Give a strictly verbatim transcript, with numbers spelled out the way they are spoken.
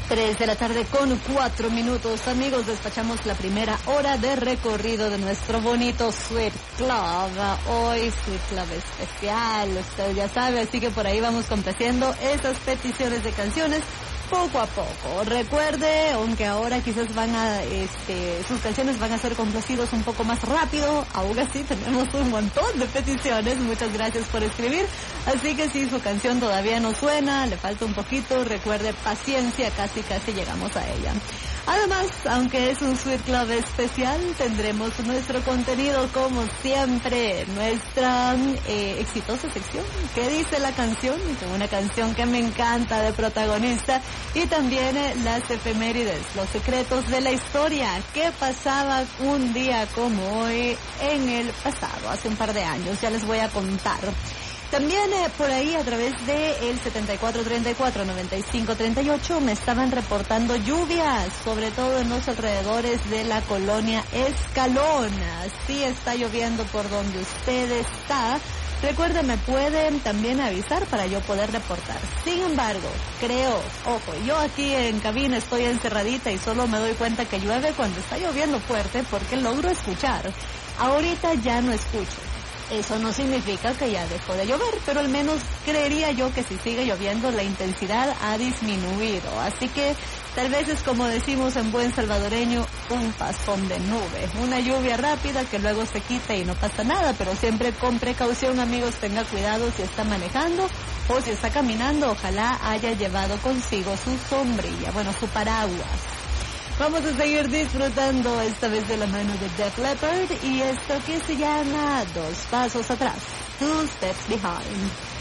Tres de la tarde con cuatro minutos, amigos, despachamos la primera hora de recorrido de nuestro bonito Sweet Club. Hoy Sweet Club especial, usted ya sabe, así que por ahí vamos complaciendo esas peticiones de canciones poco a poco. Recuerde, aunque ahora quizás van a, este, sus canciones van a ser complacidos un poco más rápido, aún así tenemos un montón de peticiones. Muchas gracias por escribir. Así que si su canción todavía no suena, le falta un poquito, recuerde, paciencia, casi casi llegamos a ella. Además, aunque es un Sweet Club especial, tendremos nuestro contenido como siempre, nuestra eh, exitosa sección, ¿qué dice la canción? Una canción que me encanta de protagonista, y también eh, las efemérides, los secretos de la historia, qué pasaba un día como hoy en el pasado, hace un par de años, ya les voy a contar. También eh, por ahí a través de el setenta y cuatro treinta y cuatro noventa y cinco treinta y ocho me estaban reportando lluvias, sobre todo en los alrededores de la colonia Escalón. Sí está lloviendo por donde usted está. Recuerde, me pueden también avisar para yo poder reportar. Sin embargo, creo, ojo, yo aquí en cabina estoy encerradita y solo me doy cuenta que llueve cuando está lloviendo fuerte porque logro escuchar. Ahorita ya no escucho. Eso no significa que ya dejó de llover, pero al menos creería yo que si sigue lloviendo la intensidad ha disminuido. Así que tal vez es como decimos en buen salvadoreño, un pasón de nube. Una lluvia rápida que luego se quita y no pasa nada, pero siempre con precaución, amigos, tenga cuidado si está manejando o si está caminando. Ojalá haya llevado consigo su sombrilla, bueno, su paraguas. Vamos a seguir disfrutando esta vez de la mano de Def Leppard y esto que se llama Dos Pasos Atrás, Two Steps Behind.